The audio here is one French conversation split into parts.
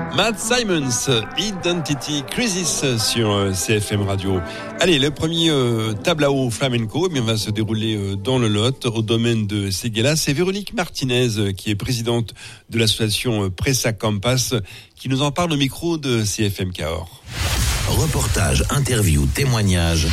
Matt Simons, Identity Crisis sur CFM Radio. Allez, le premier tablao flamenco va se dérouler dans le Lot, au domaine de Séguéla. C'est Véronique Martinez, qui est présidente de l'association Pressa Campus, qui nous en parle au micro de CFM Cahors. Reportage, interview, témoignage,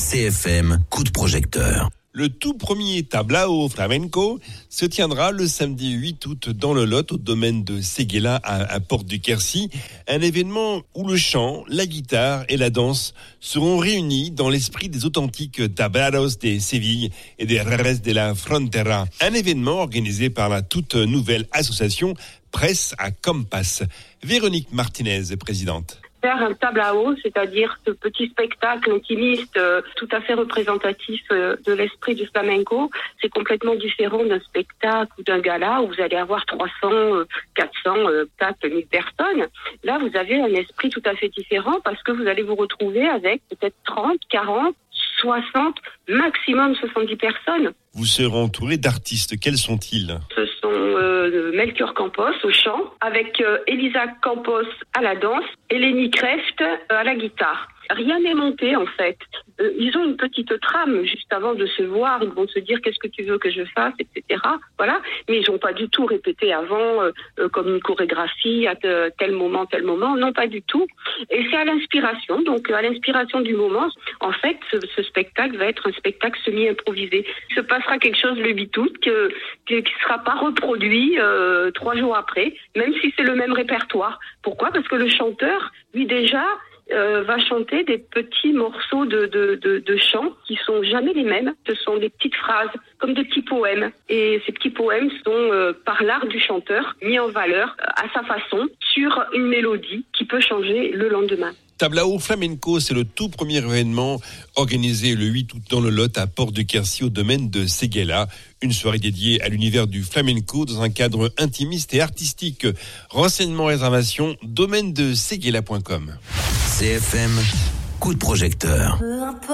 CFM, coup de projecteur. Le tout premier tablao flamenco se tiendra le samedi 8 août dans le Lot, au domaine de Séguéla à Porte du Quercy. Un événement où le chant, la guitare et la danse seront réunis dans l'esprit des authentiques tablaos de Séville et des Reres de la Frontera. Un événement organisé par la toute nouvelle association Pressa Campus. Véronique Martinez, présidente. Faire un tablao, c'est-à-dire ce petit spectacle intimiste tout à fait représentatif de l'esprit du flamenco, c'est complètement différent d'un spectacle ou d'un gala où vous allez avoir 300, 400, 1000 personnes. Là, vous avez un esprit tout à fait différent parce que vous allez vous retrouver avec peut-être 30, 40, 60, maximum 70 personnes. Vous serez entouré d'artistes. Quels sont-ils ? Ce sont Melchior Campos au chant, avec Elisa Campos à la danse, Eleni Kreft à la guitare. Rien n'est monté en fait. Ils ont une petite trame juste avant de se voir. Ils vont se dire qu'est-ce que tu veux que je fasse, etc. Voilà. Mais ils n'ont pas du tout répété avant comme une chorégraphie à tel moment. Non, pas du tout. Et c'est à l'inspiration. Donc à l'inspiration du moment, en fait, ce spectacle va être un spectacle semi-improvisé. Il se passera quelque chose le 8 août qui ne sera pas reproduit 3 jours après, même si c'est le même répertoire. Pourquoi ? Parce que le chanteur, lui déjà, va chanter des petits morceaux de chant qui sont jamais les mêmes. Ce sont des petites phrases, comme des petits poèmes. Et ces petits poèmes sont, par l'art du chanteur, mis en valeur à sa façon sur une mélodie qui peut changer le lendemain. Tablao Flamenco, c'est le tout premier événement organisé le 8 août dans le Lot à Porte du Quercy au domaine de Séguéla. Une soirée dédiée à l'univers du flamenco dans un cadre intimiste et artistique. Renseignements, réservations, domaine de Séguéla.com. CFM, coup de projecteur.